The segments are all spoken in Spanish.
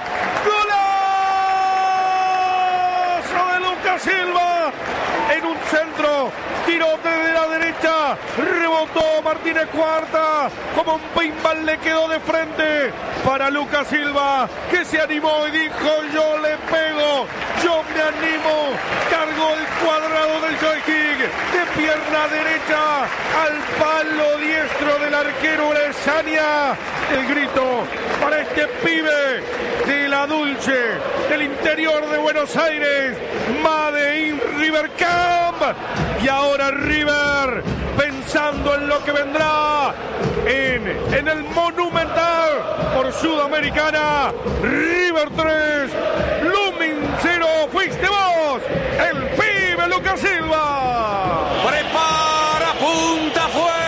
¡Golazo de Lucas Silva! En un centro, tiró desde la derecha, rebotó Martínez Cuarta, como un pinball le quedó de frente para Lucas Silva, que se animó y dijo: yo le pego, yo me animo. Cargó el cuadrado del joystick de pierna derecha al palo diestro del arquero Bresania. El grito para este pibe de la Dulce, del interior de Buenos Aires, Made in River Camp. Y ahora River, pensando en lo que vendrá en el Monumental por Sudamericana. River 3, Blooming 0. Fuiste vos, el pibe Lucas Silva. Prepara, punta, fue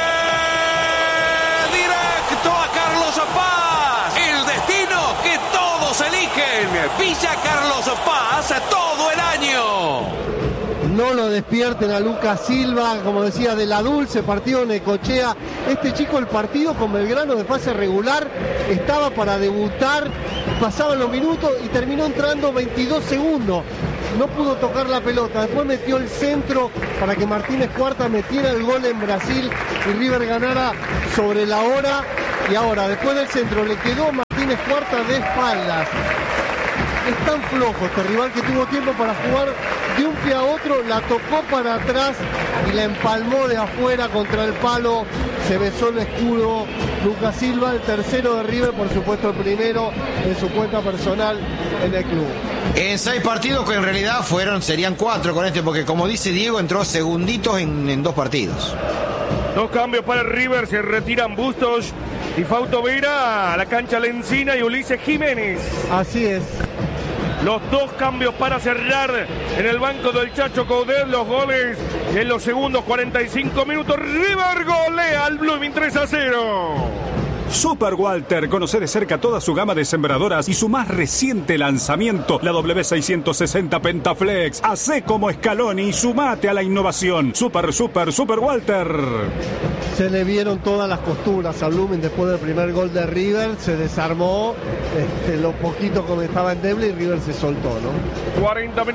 directo a Carlos Paz. El destino que todos eligen. Villa Carlos Paz todo el año. No lo despierten a Lucas Silva, como decía, de la Dulce, partido Necochea. Este chico, el partido con Belgrano de fase regular, estaba para debutar, pasaban los minutos y terminó entrando 22 segundos. No pudo tocar la pelota, después metió el centro para que Martínez Cuarta metiera el gol en Brasil y River ganara sobre la hora. Y ahora, después del centro, le quedó Martínez Cuarta de espaldas. Es tan flojo este rival que tuvo tiempo para jugar de un pie a otro, la tocó para atrás y la empalmó de afuera contra el palo. Se besó el escudo Lucas Silva, el tercero de River, por supuesto el primero en su cuenta personal en el club. En 6 partidos, que en realidad serían 4 con este, porque como dice Diego, entró segunditos en 2 partidos. 2 cambios para River, se retiran Bustos y Fausto Vera a la cancha Lencina y Ulises Jiménez. Así es. Los 2 cambios para cerrar en el banco del Chacho Coudet. Los goles en los segundos 45 minutos. River golea al Blooming 3-0. Super Walter, conoce de cerca toda su gama de sembradoras y su más reciente lanzamiento, la W660 Pentaflex. Hacé como Scaloni y sumate a la innovación. Super Walter. Se le vieron todas las costuras a Blooming después del primer gol de River. Se desarmó lo poquito como estaba endeble y River se soltó, ¿no? 40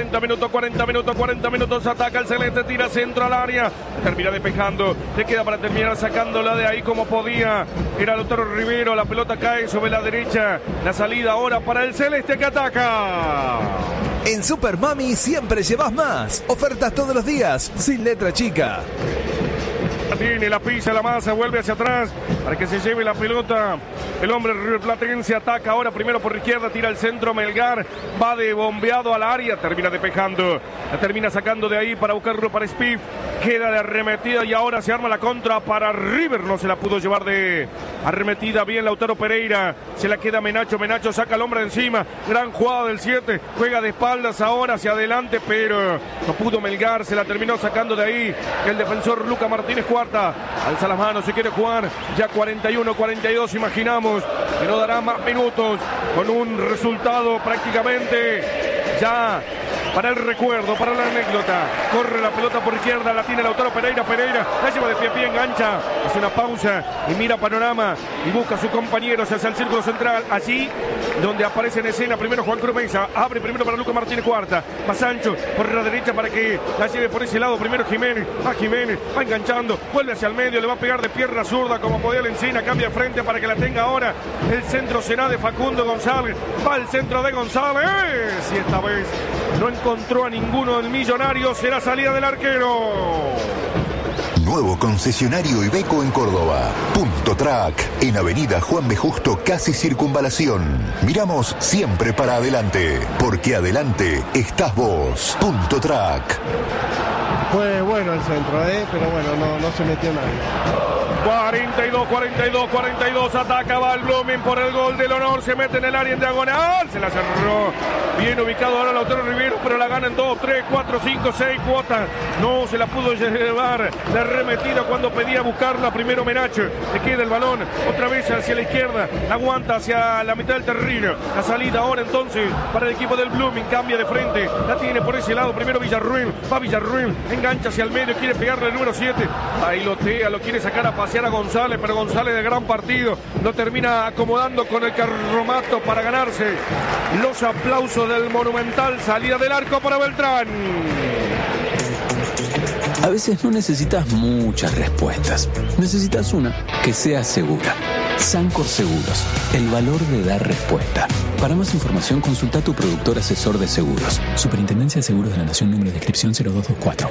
minutos. Ataca el Celeste, tira centro al área. Termina despejando. Le queda para terminar sacándola de ahí como podía. Era Lautaro Rivero, la pelota cae sobre la derecha. La salida ahora para el Celeste que ataca. En Super Mami siempre llevas más. Ofertas todos los días, sin letra chica. Tiene la pisa, la masa, vuelve hacia atrás para que se lleve la pelota. El hombre riverplatense ataca ahora primero por izquierda, tira el centro Melgar, va de bombeado al área, termina despejando, la termina sacando de ahí para buscarlo para Spiff, queda de arremetida y ahora se arma la contra para River, no se la pudo llevar de arremetida bien Lautaro Pereira, se la queda Menacho saca al hombre de encima, gran jugada del 7, juega de espaldas ahora hacia adelante, pero no pudo Melgar, se la terminó sacando de ahí el defensor Luca Martínez Cuarta, alza las manos, se quiere jugar, ya 41-42, imaginamos que no dará más minutos, con un resultado prácticamente ya para el recuerdo, para la anécdota. Corre la pelota por izquierda, la tiene Lautaro Pereira, la lleva de pie a pie, engancha, hace una pausa y mira panorama y busca a sus compañeros hacia el círculo central, allí donde aparece en escena primero Juan Cruz Mesa, abre primero para Lucas Martínez Cuarta, va Sancho por la derecha para que la lleve por ese lado, primero Jiménez, va enganchando, vuelve hacia el medio, le va a pegar de pierna zurda como podía la encina, cambia frente para que la tenga ahora, el centro será de Facundo González, va el centro de González, y esta vez no encontró a ninguno del Millonario, será salida del arquero. Nuevo concesionario Iveco en Córdoba. Punto Track, en Avenida Juan B. Justo, casi Circunvalación. Miramos siempre para adelante, porque adelante estás vos. Punto Track. Fue bueno el centro, pero bueno, no se metió nadie. 42, ataca, va el Blooming por el gol del honor, se mete en el área en diagonal, se la cerró, bien ubicado ahora Lautaro Rivero, pero la gana en 2, 3, 4, 5, 6 cuotas, no se la pudo llevar, la arremetida cuando pedía buscarla, primero Menacho, le queda el balón, otra vez hacia la izquierda, la aguanta hacia la mitad del terreno, la salida ahora entonces para el equipo del Blooming, cambia de frente, la tiene por ese lado, primero Villarruel, va Villarruel, engancha hacia el medio, quiere pegarle el número 7, bailotea, lo quiere sacar a pasear cabecear a González, pero González de gran partido lo termina acomodando con el carromato para ganarse los aplausos del Monumental. Salida del arco para Beltrán. A veces no necesitas muchas respuestas. Necesitas una que sea segura. Sancor Seguros, el valor de dar respuesta. Para más información, consulta a tu productor asesor de seguros. Superintendencia de Seguros de la Nación, número de inscripción 0224.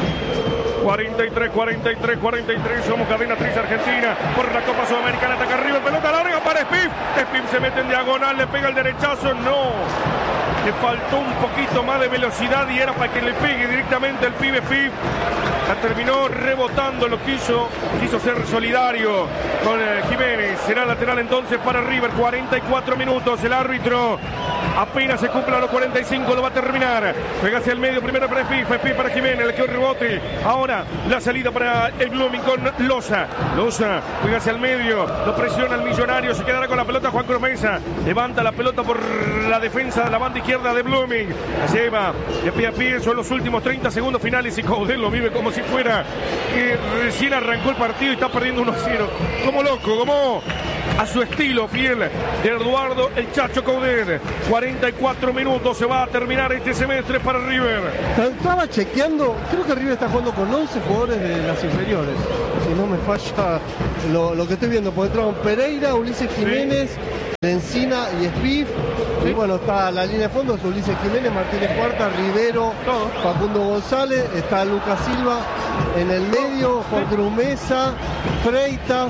43, somos Cadena 3 Argentina por la Copa Sudamericana, ataca arriba, pelota larga para Spif. Spif se mete en diagonal, le pega el derechazo, no. Le faltó un poquito más de velocidad y era para que le pegue directamente el pibe Spif. La terminó rebotando, lo quiso ser solidario con Jiménez. Será lateral entonces para River. 44 minutos, el árbitro apenas se cumplan los 45, lo va a terminar. Juega hacia el medio, primero para Spif para Jiménez, le quedó el rebote. Ahora la salida para el Blooming con Loza juega hacia el medio, lo presiona el Millonario, se quedará con la pelota Juan Cruz Mesa. Levanta la pelota por la defensa de la banda izquierda de Blooming. La lleva de pie a pie, son los últimos 30 segundos finales y Coudet lo vive como si fuera que recién arrancó el partido y está perdiendo 1-0. Como loco, como a su estilo fiel de Eduardo el Chacho Coudet. 44 minutos, se va a terminar este semestre para River. Estaba chequeando, creo que River está jugando con 11 jugadores de las inferiores. Si no me falla lo que estoy viendo, porque entraron Pereira, Ulises Jiménez, Encina y Spif. Y bueno, está la línea de fondo, es Ulises Jiménez, Martínez Cuarta, Rivero, Facundo González, está Lucas Silva en el medio, Juan Cruz Mesa, Freitas,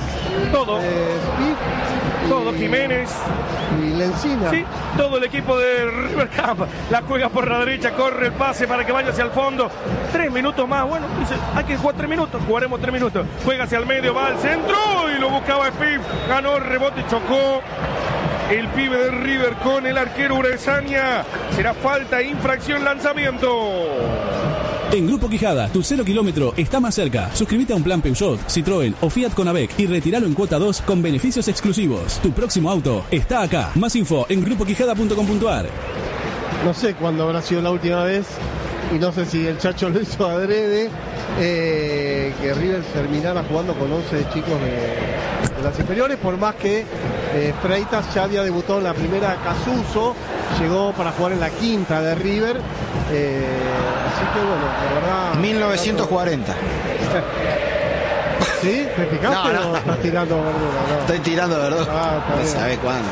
Spif, todo Jiménez y Lencina. Sí, todo el equipo de River Camp la juega por la derecha, corre el pase para que vaya hacia el fondo. 3 minutos más, bueno, dice, hay que jugar 3 minutos, jugaremos 3 minutos. Juega hacia el medio, va al centro y lo buscaba Spif, ganó el rebote y chocó el pibe de River con el arquero Urezaña. Será falta, infracción, lanzamiento. En Grupo Quijada, tu 0 kilómetro está más cerca. Suscríbete a un plan Peugeot, Citroën o Fiat con AVEC y retíralo en cuota 2 con beneficios exclusivos. Tu próximo auto está acá. Más info en grupoquijada.com.ar. No sé cuándo habrá sido la última vez y no sé si el Chacho lo hizo adrede, que River terminara jugando con 11 chicos de las inferiores, por más que Freitas ya había debutado en la primera Casuso, llegó para jugar en la quinta de River, así que bueno, la verdad... 1940. ¿Sí? ¿Te fijaste o estás tirando verdura? No. Estoy tirando verdura. No sabe cuándo.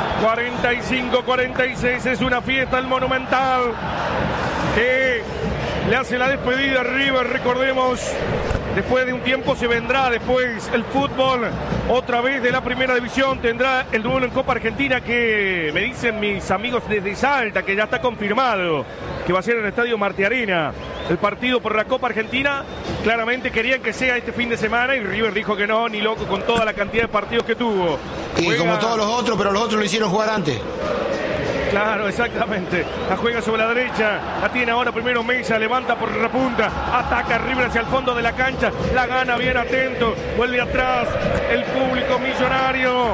45-46, es una fiesta el Monumental que le hace la despedida a River, recordemos. Después de un tiempo se vendrá después el fútbol otra vez de la primera división. Tendrá el duelo en Copa Argentina que me dicen mis amigos desde Salta que ya está confirmado que va a ser en el Estadio Marte Arena. El partido por la Copa Argentina claramente querían que sea este fin de semana y River dijo que no, ni loco con toda la cantidad de partidos que tuvo. Y como todos los otros, pero los otros lo hicieron jugar antes. Claro, exactamente. La juega sobre la derecha. La tiene ahora primero Mesa. Levanta por la punta. Ataca River hacia el fondo de la cancha. La gana bien atento. Vuelve atrás el público Millonario.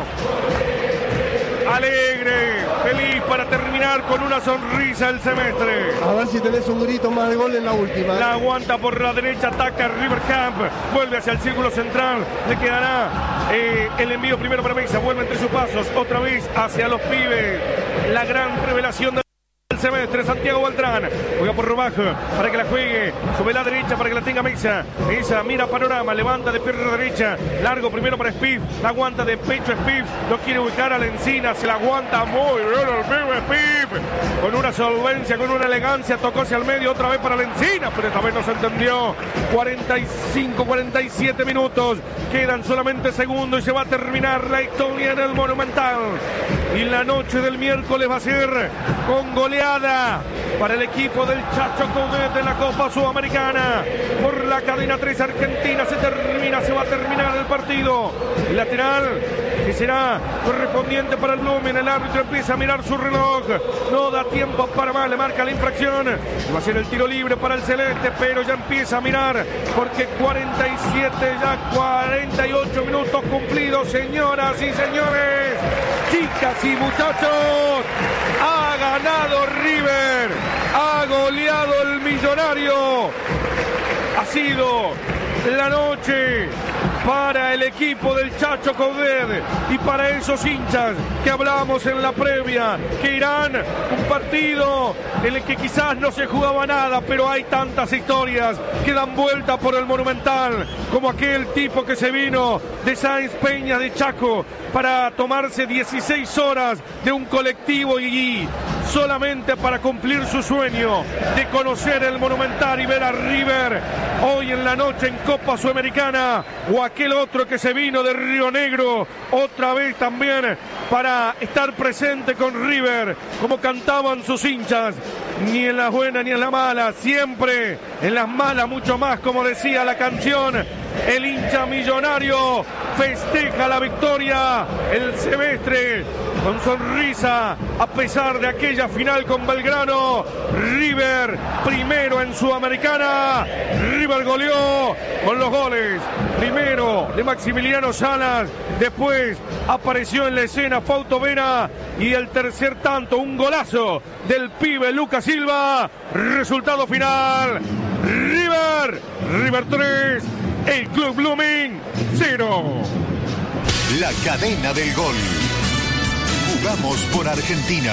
Alegre, feliz para terminar con una sonrisa el semestre. A ver si tenés un grito más de gol en la última. La aguanta por la derecha, ataca River Camp, vuelve hacia el círculo central, le quedará el envío primero para Mesa, vuelve entre sus pasos, otra vez hacia los pibes, la gran revelación del semestre, Santiago Beltrán, juega por Robajo para que la juegue sobre la derecha para que la tenga Mesa. Mesa mira panorama, levanta de pierna derecha, largo primero para Spif, la aguanta de pecho Spif, no quiere ubicar a la Encina, se la aguanta muy bien el pibe Spif, con una solvencia, con una elegancia, tocó hacia el medio otra vez para la Encina, pero esta vez no se entendió. 45-47 minutos, quedan solamente segundos y se va a terminar la historia en el Monumental. Y la noche del miércoles va a ser con goleada para el equipo del Chacho Coudet en la Copa Sudamericana. Por la cadena 3 Argentina se va a terminar el partido. El lateral que será correspondiente para el Blooming. El árbitro empieza a mirar su reloj. No da tiempo para más, le marca la infracción. Va a ser el tiro libre para el Celeste, pero ya empieza a mirar porque 47, ya 48 minutos cumplidos, señoras y señores. Chicas y muchachos, ha ganado River, ha goleado el Millonario. Ha sido la noche para el equipo del Chacho Coudet y para esos hinchas que hablamos en la previa, que irán un partido en el que quizás no se jugaba nada, pero hay tantas historias que dan vuelta por el Monumental, como aquel tipo que se vino de Sáenz Peña de Chaco para tomarse 16 horas de un colectivo y solamente para cumplir su sueño de conocer el Monumental y ver a River hoy en la noche en Copa Sudamericana, o aquel otro que se vino de Río Negro otra vez también para estar presente con River, como cantaban sus hinchas, ni en las buenas ni en las malas, siempre en las malas mucho más, como decía la canción. El hincha millonario festeja la victoria, el semestre con sonrisa a pesar de aquella final con Belgrano. River primero en Sudamericana. River goleó con los goles, primero de Maximiliano Salas, después apareció en la escena Fausto Vera y el tercer tanto, un golazo del pibe Lucas Silva. Resultado final: River 3, el Club Blooming 0. La cadena del gol. Jugamos por Argentina.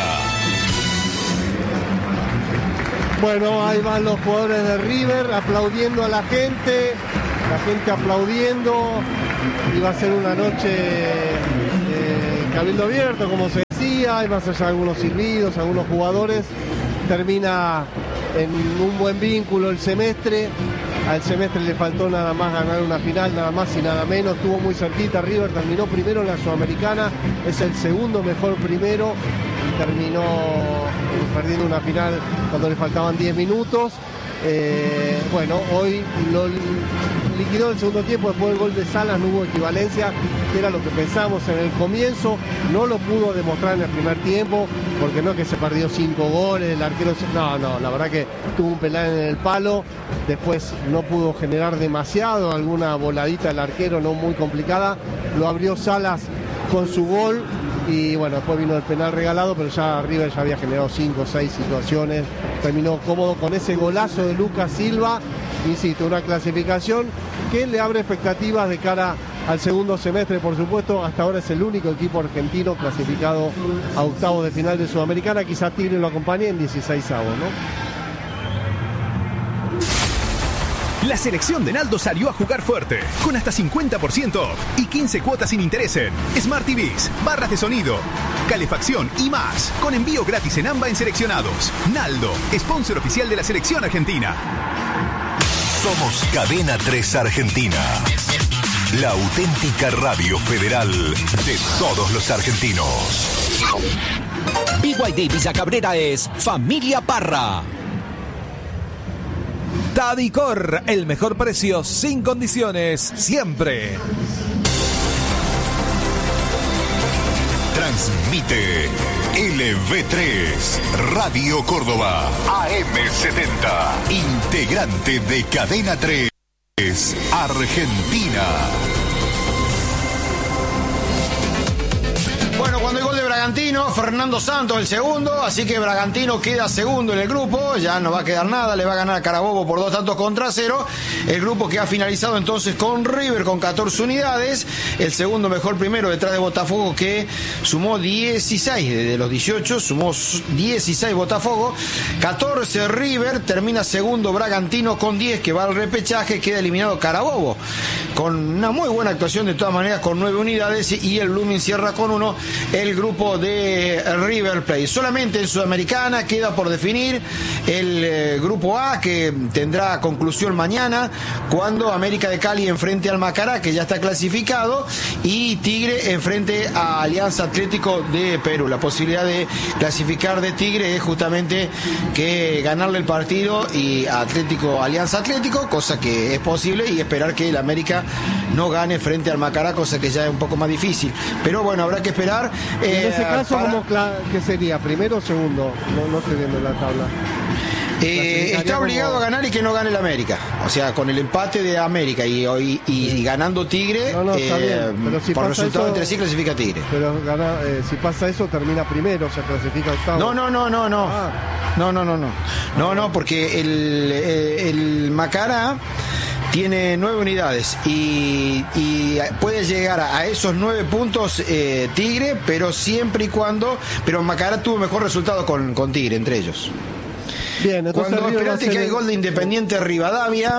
Bueno, ahí van los jugadores de River aplaudiendo a la gente aplaudiendo. Iba a ser una noche cabildo abierto, como se decía, hay más allá de algunos silbidos, algunos jugadores. Termina en un buen vínculo el semestre. Al semestre le faltó nada más ganar una final, nada más y nada menos. Estuvo muy cerquita. River terminó primero en la Sudamericana, es el segundo mejor primero y terminó perdiendo una final cuando le faltaban 10 minutos. Bueno, hoy lo liquidó el segundo tiempo, después del gol de Salas no hubo equivalencia, que era lo que pensamos en el comienzo. No lo pudo demostrar en el primer tiempo, porque no es que se perdió 5 goles, el arquero... No, la verdad que tuvo un penal en el palo, después no pudo generar demasiado, alguna voladita del arquero no muy complicada, lo abrió Salas con su gol. Y bueno, después vino el penal regalado, pero ya River ya había generado 5 o 6 situaciones. Terminó cómodo con ese golazo de Lucas Silva. Insisto, una clasificación que le abre expectativas de cara al segundo semestre, por supuesto. Hasta ahora es el único equipo argentino clasificado a octavos de final de Sudamericana. Quizá Tigre lo acompañe en 16avos, ¿no? La selección de Naldo salió a jugar fuerte, con hasta 50% off y 15 cuotas sin interés en Smart TVs, barras de sonido, calefacción y más, con envío gratis en AMBA en seleccionados. Naldo, sponsor oficial de la selección argentina. Somos Cadena 3 Argentina, la auténtica radio federal de todos los argentinos. BYD Villa Cabrera es Familia Parra. Tadicor, el mejor precio sin condiciones, siempre. Transmite LV3, Radio Córdoba, AM70, integrante de Cadena 3, Argentina. Bueno, cuando el gol de Bragantino, Fernando Santos el segundo, así que Bragantino queda segundo en el grupo, ya no va a quedar nada, le va a ganar a Carabobo por 2-0. El grupo que ha finalizado entonces con River con 14 unidades, el segundo mejor primero detrás de Botafogo, que sumó 16, de los 18 sumó 16 Botafogo, 14 River, termina segundo Bragantino con 10, que va al repechaje, queda eliminado Carabobo con una muy buena actuación de todas maneras con 9 unidades, y el Blooming cierra con 1 el grupo de River Plate. Solamente en Sudamericana queda por definir el grupo A, que tendrá conclusión mañana cuando América de Cali enfrente al Macará, que ya está clasificado, y Tigre enfrente a Alianza Atlético de Perú. La posibilidad de clasificar de Tigre es justamente que ganarle el partido y Alianza Atlético, cosa que es posible, y esperar que el América no gane frente al Macará, cosa que ya es un poco más difícil. Pero bueno, habrá que esperar. En ese caso, ¿qué sería? ¿Primero o segundo? No estoy viendo la tabla. Está obligado a ganar y que no gane el América. O sea, con el empate de América y ganando Tigre, está bien. Pero si por resultado eso, entre sí clasifica Tigre. Pero si pasa eso, termina primero, o sea, clasifica octavo. No, porque el Macará tiene 9 unidades y puede llegar a esos 9 puntos Tigre, pero siempre y cuando, pero Macará tuvo mejor resultado con Tigre entre ellos. Bien, entonces cuando esperate que hay gol de Independiente Rivadavia,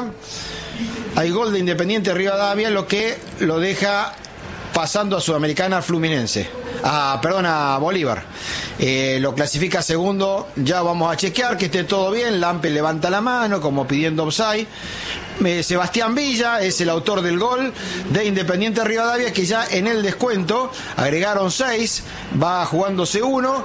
lo que lo deja pasando a Sudamericana Fluminense. A Bolívar. Lo clasifica segundo. Ya vamos a chequear que esté todo bien. Lampe levanta la mano como pidiendo offside. Sebastián Villa es el autor del gol de Independiente Rivadavia, que ya en el descuento agregaron 6, va jugándose 1,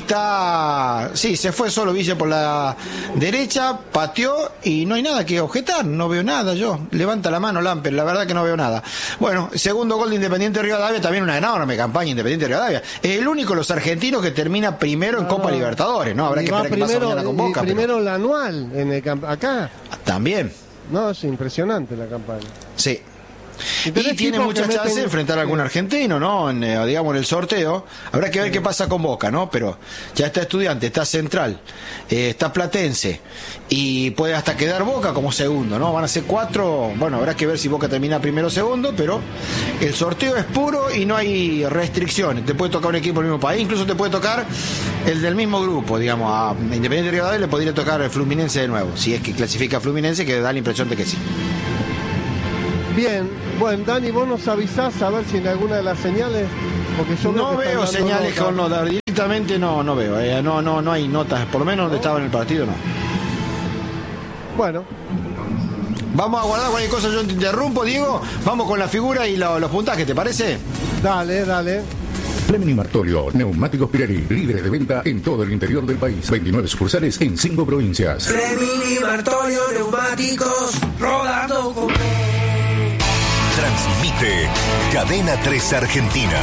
se fue solo Villa por la derecha, pateó y no hay nada que objetar, no veo nada yo, levanta la mano Lampe, la verdad que no veo nada. Bueno, segundo gol de Independiente Rivadavia, también una enorme campaña Independiente Rivadavia, es el único de los argentinos que termina primero en Copa Libertadores, ¿no? Habrá que esperar qué pasa mañana con Boca. Primero la anual en el acá. También. No, es impresionante la campaña. Sí. Y tiene muchas chances de enfrentar a algún argentino, ¿no? En el sorteo. Habrá que ver qué pasa con Boca, ¿no? Pero ya está Estudiante, está Central, está Platense y puede hasta quedar Boca como segundo, ¿no? Van a ser 4. Bueno, habrá que ver si Boca termina primero o segundo, pero el sorteo es puro y no hay restricciones. Te puede tocar un equipo del mismo país, incluso te puede tocar el del mismo grupo, digamos. A Independiente Rivadavia le podría tocar el Fluminense de nuevo, si es que clasifica Fluminense, que da la impresión de que sí. Bien, bueno, Dani, vos nos avisás a ver si en alguna de las señales, porque yo no veo señales con notas, directamente no veo, no hay notas, por lo menos donde estaba en el partido no. Bueno. Vamos a guardar cualquier cosa, yo te interrumpo, Diego, vamos con la figura y los puntajes, ¿te parece? Dale. Fleming y Martolio, neumáticos Pirelli, líderes de venta en todo el interior del país. 29 sucursales en 5 provincias. Fleming y Martolio, neumáticos, rodando con... Transmite Cadena 3 Argentina.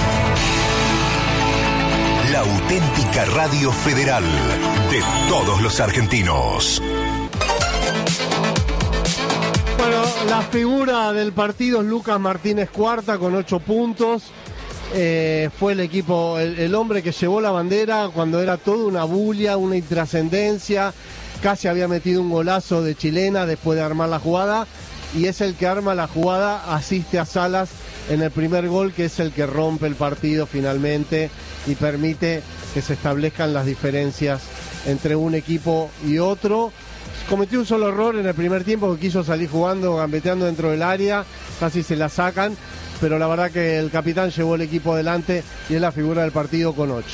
La auténtica radio federal de todos los argentinos. Bueno, la figura del partido es Lucas Martínez Cuarta con 8 puntos. Fue el equipo, el hombre que llevó la bandera cuando era toda una bulia, una intrascendencia. Casi había metido un golazo de chilena después de armar la jugada. Y es el que arma la jugada, asiste a Salas en el primer gol, que es el que rompe el partido finalmente y permite que se establezcan las diferencias entre un equipo y otro. Cometió un solo error en el primer tiempo, que quiso salir jugando, gambeteando dentro del área, casi se la sacan, pero la verdad que el capitán llevó el equipo adelante y es la figura del partido con 8.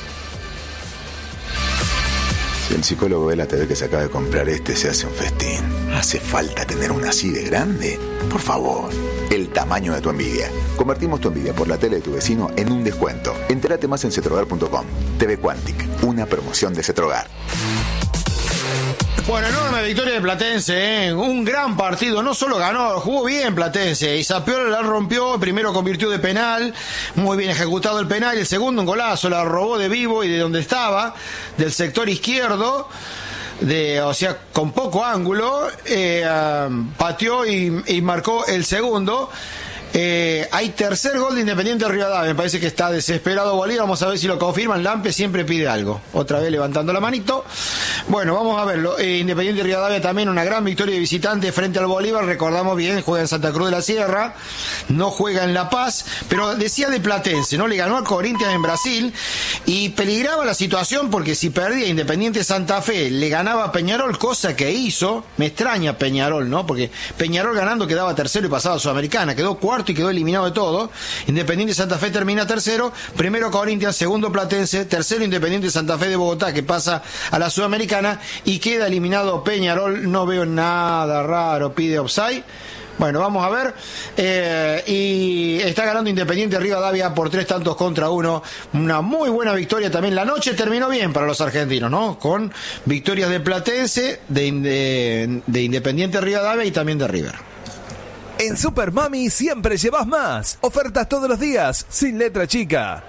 Si el psicólogo ve la TV que se acaba de comprar se hace un festín. ¿Hace falta tener una así de grande? Por favor, el tamaño de tu envidia. Convertimos tu envidia por la tele de tu vecino en un descuento. Entérate más en cetrogar.com. TV Quantic, una promoción de Cetrogar. Bueno, enorme victoria de Platense, un gran partido, no solo ganó, jugó bien Platense, y Zapiola la rompió, el primero convirtió de penal, muy bien ejecutado el penal, y el segundo un golazo, la robó de vivo y de donde estaba, del sector izquierdo, con poco ángulo, pateó y marcó el segundo. Hay tercer gol de Independiente Rivadavia, me parece que está desesperado Bolívar, vamos a ver si lo confirman. Lampe siempre pide algo, otra vez levantando la manito. Bueno, vamos a verlo. Independiente Rivadavia también una gran victoria de visitante frente al Bolívar, recordamos bien, juega en Santa Cruz de la Sierra, no juega en La Paz, pero decía de Platense, ¿no? Le ganó al Corinthians en Brasil y peligraba la situación porque si perdía Independiente Santa Fe, le ganaba a Peñarol, cosa que hizo. Me extraña Peñarol, ¿no? Porque Peñarol ganando quedaba tercero y pasaba a Sudamericana, quedó cuarto y quedó eliminado de todo. Independiente Santa Fe termina tercero, primero Corinthians, segundo Platense, tercero Independiente Santa Fe de Bogotá, que pasa a la Sudamericana y queda eliminado Peñarol. No veo nada raro, pide offside. Bueno, vamos a ver. Y está ganando Independiente Rivadavia por 3-1. Una muy buena victoria también. La noche terminó bien para los argentinos, ¿no? Con victorias de Platense, de Independiente Rivadavia y también de River. En Super Mami siempre llevas más. Ofertas todos los días, sin letra chica.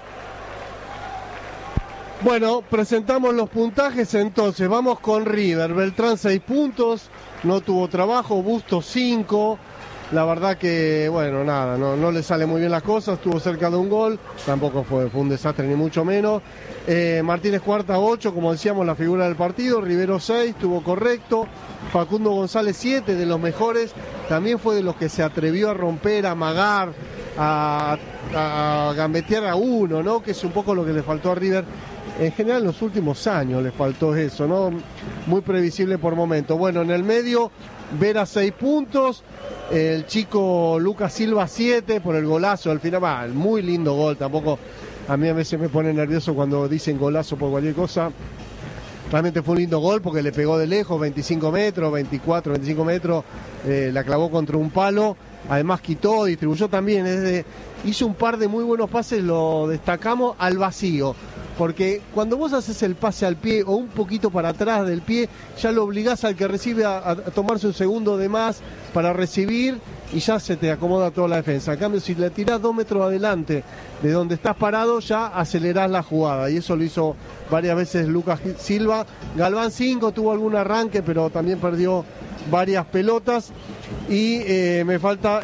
Bueno, presentamos los puntajes entonces. Vamos con River. Beltrán 6 puntos, no tuvo trabajo. Bustos 5. La verdad que, bueno, nada, no le sale muy bien las cosas, estuvo cerca de un gol, tampoco fue un desastre ni mucho menos. Martínez Cuarta 8, como decíamos, la figura del partido. Rivero 6, estuvo correcto. Facundo González 7, de los mejores, también fue de los que se atrevió a romper, a amagar, a gambetear a uno, ¿no? Que es un poco lo que le faltó a River. En general en los últimos años le faltó eso, ¿no? Muy previsible por momentos. Bueno, en el medio, Vera 6 puntos, el chico Lucas Silva 7 por el golazo al final. Muy lindo gol, tampoco a mí a veces me pone nervioso cuando dicen golazo por cualquier cosa. Realmente fue un lindo gol porque le pegó de lejos, 25 metros, 24, 25 metros, la clavó contra un palo, además quitó, distribuyó también, hizo un par de muy buenos pases, lo destacamos, al vacío. Porque cuando vos haces el pase al pie o un poquito para atrás del pie, ya lo obligás al que recibe a tomarse un segundo de más para recibir y ya se te acomoda toda la defensa. En cambio, si le tirás 2 metros adelante de donde estás parado, ya acelerás la jugada. Y eso lo hizo varias veces Lucas Silva. Galván 5 tuvo algún arranque, pero también perdió varias pelotas. Y me falta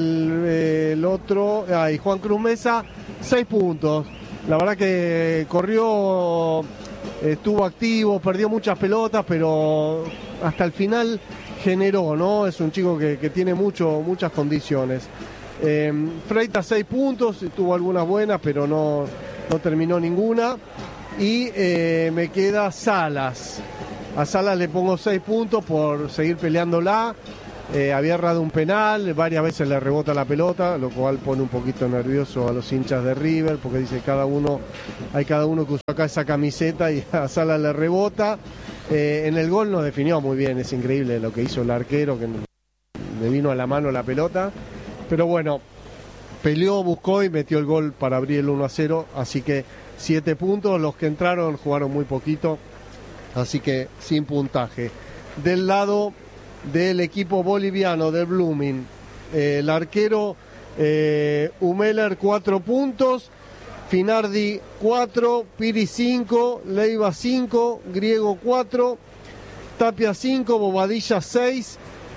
el otro, Juan Cruz Mesa, 6 puntos. La verdad que corrió, estuvo activo, perdió muchas pelotas, pero hasta el final generó, ¿no? Es un chico que tiene muchas condiciones. Freitas 6 puntos, tuvo algunas buenas, pero no terminó ninguna. Y me queda Salas. A Salas le pongo 6 puntos por seguir peleándola. Había errado un penal, varias veces le rebota la pelota, lo cual pone un poquito nervioso a los hinchas de River, porque dice hay cada uno que usó acá esa camiseta y a Salas le rebota. En el gol nos definió muy bien, es increíble lo que hizo el arquero, que le vino a la mano la pelota, pero bueno, peleó, buscó y metió el gol para abrir el 1-0, así que 7 puntos, los que entraron jugaron muy poquito, así que sin puntaje. Del lado del equipo boliviano de Blooming, el arquero Humeler 4 puntos, Finardi 4, Piri 5, Leiva 5, Griego 4, Tapia 5, Bobadilla 6,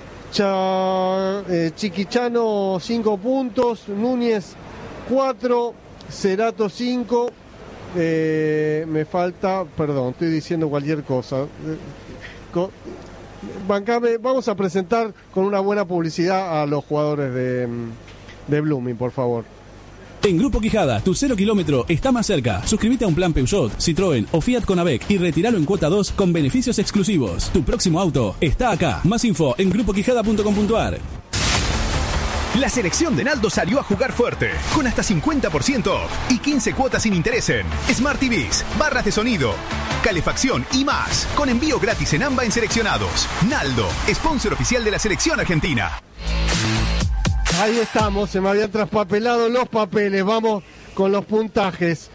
Chiquichano 5 puntos, Núñez 4, Cerato 5, me falta, perdón, estoy diciendo cualquier cosa. Bancame, vamos a presentar con una buena publicidad a los jugadores de Blooming, por favor. En Grupo Quijada, tu 0 kilómetro está más cerca. Suscríbete a un plan Peugeot, Citroën o Fiat con AVEC y retíralo en cuota 2 con beneficios exclusivos. Tu próximo auto está acá. Más info en grupoquijada.com.ar. La selección de Naldo salió a jugar fuerte, con hasta 50% off y 15 cuotas sin interés en Smart TVs, barras de sonido, calefacción y más, con envío gratis en AMBA en seleccionados. Naldo, sponsor oficial de la selección argentina. Ahí estamos, se me habían traspapelado los papeles, vamos con los puntajes.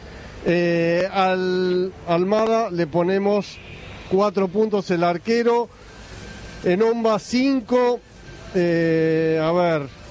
Al Almada le ponemos 4 puntos el arquero, Enomba 5, a ver...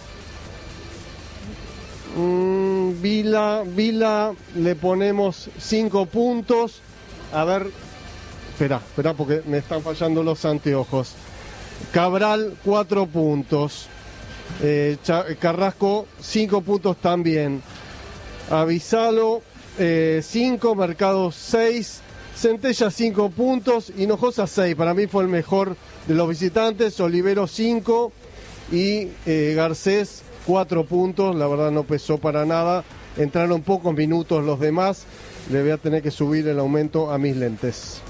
Vila le ponemos 5 puntos. A ver, espera porque me están fallando los anteojos. Cabral 4 puntos, Carrasco 5 puntos también, Avisalo 5, Mercado 6, Centella 5 puntos, Hinojosa 6, para mí fue el mejor de los visitantes, Olivero 5 y Garcés 4 puntos, la verdad no pesó para nada, entraron pocos minutos los demás, le voy a tener que subir el aumento a mis lentes.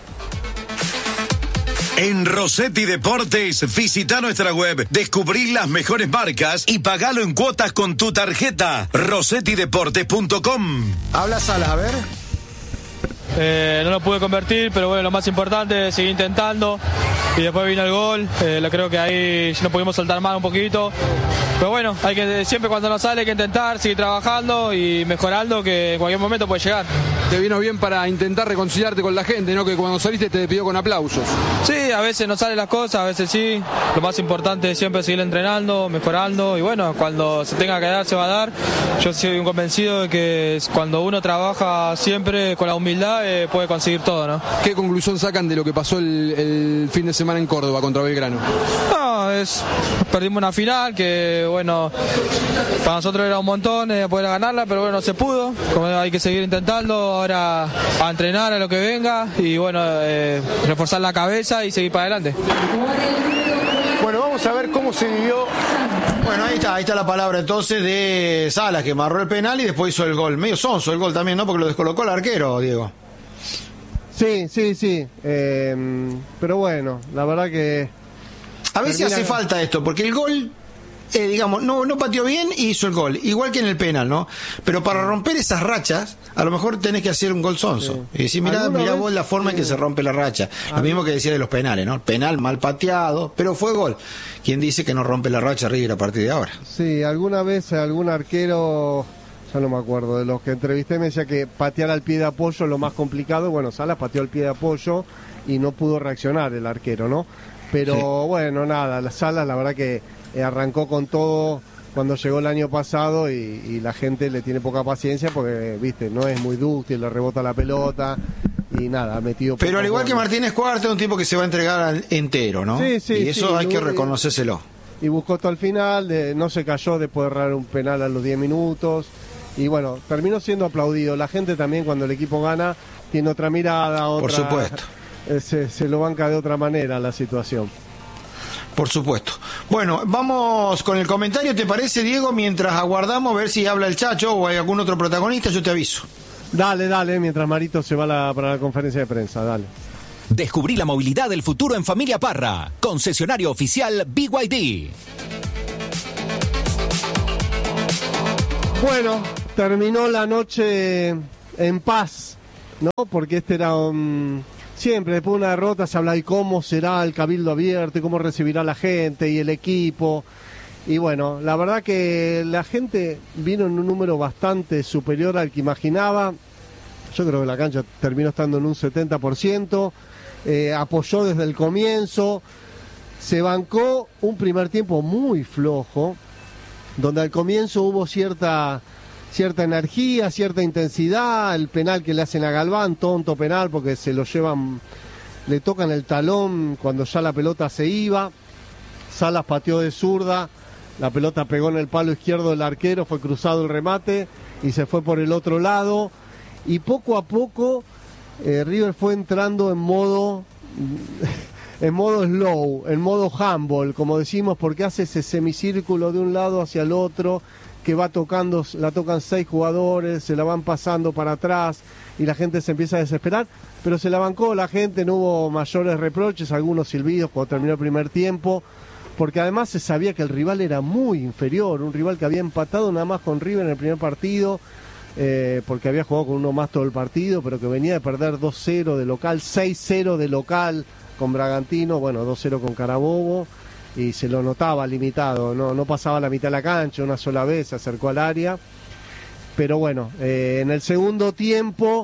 En Rossetti Deportes, visita nuestra web, descubrí las mejores marcas y pagalo en cuotas con tu tarjeta. RossettiDeportes.com. Habla Salas, a ver. No lo pude convertir, pero bueno, lo más importante, seguí intentando y después vino el gol. Creo que ahí no pudimos soltar más un poquito. Pero bueno, hay que siempre cuando nos sale hay que intentar, seguir trabajando y mejorando, que en cualquier momento puede llegar. Te vino bien para intentar reconciliarte con la gente, ¿no? Que cuando saliste te pidió con aplausos. Sí, a veces no salen las cosas, a veces sí. Lo más importante es siempre seguir entrenando, mejorando y bueno, cuando se tenga que dar se va a dar. Yo soy un convencido de que cuando uno trabaja siempre con la humildad puede conseguir todo, ¿no? ¿Qué conclusión sacan de lo que pasó el fin de semana en Córdoba contra Belgrano? No, bueno, perdimos una final que, bueno, para nosotros era un montón poder ganarla, pero bueno, no se pudo. Como hay que seguir intentando ahora a entrenar a lo que venga y bueno, reforzar la cabeza y seguir para adelante. Bueno, vamos a ver cómo se vivió. Bueno, ahí está la palabra entonces de Salas, que marró el penal y después hizo el gol. Medio sonso el gol también, ¿no? Porque lo descolocó el arquero, Diego. Sí. Pero bueno, la verdad que... A veces hace falta esto, porque el gol, digamos, no pateó bien y hizo el gol. Igual que en el penal, ¿no? Pero para romper esas rachas, a lo mejor tenés que hacer un gol sonso. Sí. Y decir, mirá vos la forma en que se rompe la racha. Lo mismo que decía de los penales, ¿no? Penal mal pateado, pero fue gol. ¿Quién dice que no rompe la racha River a partir de ahora? Sí, alguna vez algún arquero... Ya no me acuerdo, de los que entrevisté me decía que patear al pie de apoyo es lo más complicado. Bueno, Salas pateó al pie de apoyo y no pudo reaccionar el arquero, ¿no? Pero sí. Bueno, nada, la Salas la verdad que arrancó con todo cuando llegó el año pasado y la gente le tiene poca paciencia porque, viste, no es muy dúctil, le rebota la pelota y nada, ha metido... Pero al igual que Martínez Cuarta, es un tipo que se va a entregar entero, ¿no? Sí, y eso hay que reconocérselo. Y buscó hasta el final, no se cayó después de errar un penal a los 10 minutos. Y bueno, terminó siendo aplaudido. La gente también cuando el equipo gana tiene otra mirada, otra... Por supuesto. Se lo banca de otra manera la situación. Por supuesto. Bueno, vamos con el comentario, ¿te parece, Diego? Mientras aguardamos a ver si habla el Chacho o hay algún otro protagonista, yo te aviso. Dale, mientras Marito se va para la conferencia de prensa, dale. Descubrí la movilidad del futuro en Familia Parra, concesionario oficial BYD. Bueno, terminó la noche en paz, ¿no? Porque este era siempre después de una derrota se habla de cómo será el cabildo abierto y cómo recibirá la gente y el equipo. Y bueno, la verdad que la gente vino en un número bastante superior al que imaginaba. Yo creo que la cancha terminó estando en un 70%. Apoyó desde el comienzo. Se bancó un primer tiempo muy flojo, donde al comienzo hubo cierta energía, cierta intensidad, el penal que le hacen a Galván, tonto penal porque se lo llevan, le tocan el talón cuando ya la pelota se iba. Salas pateó de zurda, la pelota pegó en el palo izquierdo del arquero, fue cruzado el remate y se fue por el otro lado. Y poco a poco River fue entrando en modo slow, en modo handball, como decimos, porque hace ese semicírculo de un lado hacia el otro, que va tocando, la tocan 6 jugadores, se la van pasando para atrás y la gente se empieza a desesperar, pero se la bancó la gente, no hubo mayores reproches, algunos silbidos cuando terminó el primer tiempo, porque además se sabía que el rival era muy inferior, un rival que había empatado nada más con River en el primer partido, porque había jugado con uno más todo el partido, pero que venía de perder 2-0 de local, 6-0 de local con Bragantino, bueno, 2-0 con Carabobo, y se lo notaba limitado, no pasaba la mitad de la cancha, una sola vez se acercó al área, pero bueno, en el segundo tiempo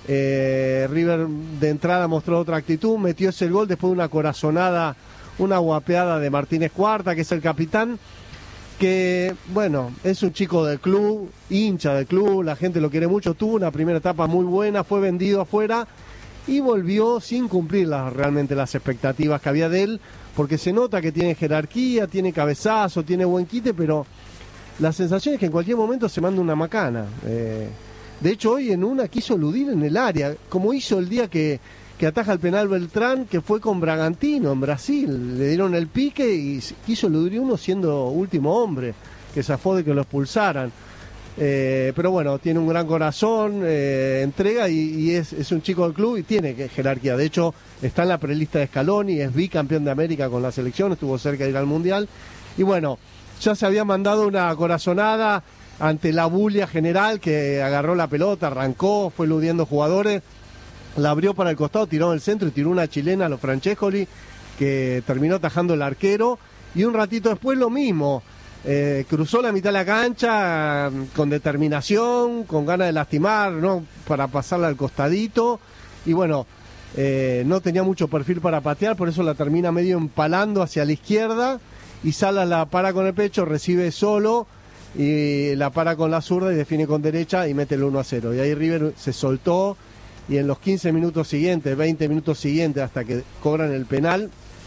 River de entrada mostró otra actitud, metió ese gol después de una corazonada, una guapeada de Martínez Cuarta, que es el capitán, que bueno, es un chico del club, hincha del club, la gente lo quiere mucho, tuvo una primera etapa muy buena, fue vendido afuera y volvió sin cumplir realmente las expectativas que había de él, porque se nota que tiene jerarquía, tiene cabezazo, tiene buen quite, pero la sensación es que en cualquier momento se manda una macana. De hecho, hoy en una quiso eludir en el área, como hizo el día que ataja el penal Beltrán, que fue con Bragantino en Brasil. Le dieron el pique y quiso eludir uno siendo último hombre, que zafó de que lo expulsaran. Pero bueno, tiene un gran corazón, entrega y es un chico del club y tiene jerarquía. De hecho, está en la prelista de Scaloni, es bicampeón de América con la selección, estuvo cerca de ir al Mundial. Y bueno, ya se había mandado una corazonada ante la bulia general, que agarró la pelota, arrancó, fue eludiendo jugadores, la abrió para el costado, tiró en el centro y tiró una chilena a los Francescoli, que terminó atajando el arquero. Y un ratito después lo mismo. Cruzó la mitad de la cancha con determinación, con ganas de lastimar, ¿no? Para pasarla al costadito, y bueno, no tenía mucho perfil para patear, por eso la termina medio empalando hacia la izquierda, y Salas la para con el pecho, recibe solo y la para con la zurda y define con derecha y mete el 1-0, y ahí River se soltó, y en los 15 minutos siguientes, 20 minutos siguientes hasta que cobran el penal,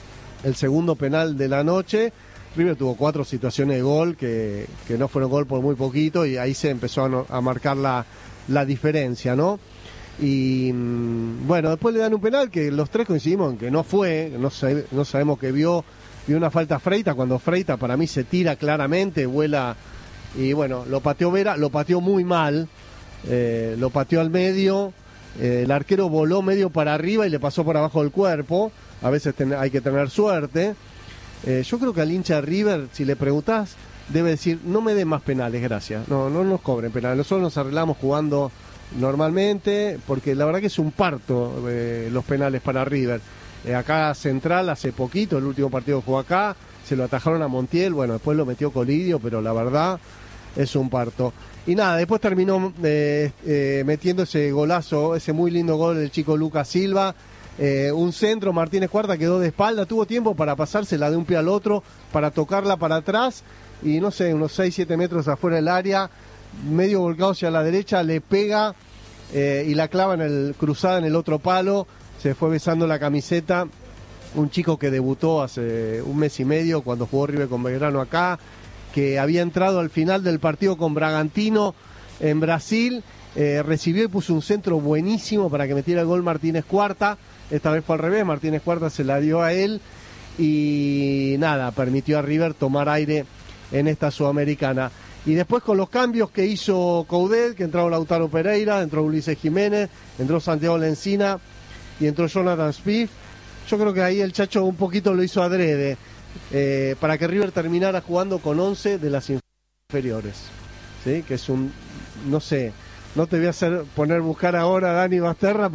el segundo penal de la noche. River tuvo 4 situaciones de gol que no fueron gol por muy poquito, y ahí se empezó a marcar la diferencia, ¿no? Y bueno, después le dan un penal que los tres coincidimos en que no fue, no sabemos que vio una falta a Freita, cuando Freita para mí se tira claramente, vuela, y bueno, lo pateó Vera, lo pateó muy mal, lo pateó al medio, el arquero voló medio para arriba y le pasó por abajo del cuerpo. A veces hay que tener suerte. Yo creo que al hincha de River, si le preguntás, debe decir, no me den más penales, gracias, no nos cobren penales, nosotros nos arreglamos jugando normalmente, porque la verdad que es un parto los penales para River. Acá Central hace poquito, el último partido que jugó acá, se lo atajaron a Montiel, bueno, después lo metió Colidio, pero la verdad es un parto. Y nada, después terminó metiendo ese golazo, ese muy lindo gol del chico Lucas Silva. Un centro, Martínez Cuarta quedó de espalda, tuvo tiempo para pasársela de un pie al otro, para tocarla para atrás, y no sé, unos 6-7 metros afuera del área, medio volcado hacia la derecha, le pega y la clava cruzada en el otro palo. Se fue besando la camiseta un chico que debutó hace un mes y medio cuando jugó River con Belgrano acá, que había entrado al final del partido con Bragantino en Brasil, recibió y puso un centro buenísimo para que metiera el gol Martínez Cuarta. Esta vez fue al revés, Martínez Cuarta se la dio a él y nada, permitió a River tomar aire en esta Sudamericana. Y después con los cambios que hizo Coudet, que entró Lautaro Pereira, entró Ulises Jiménez, entró Santiago Lencina y entró Jonathan Spieth, yo creo que ahí el Chacho un poquito lo hizo adrede, para que River terminara jugando con 11 de las inferiores, ¿sí? Que es un, no sé, no te voy a buscar ahora a Dani Basterra,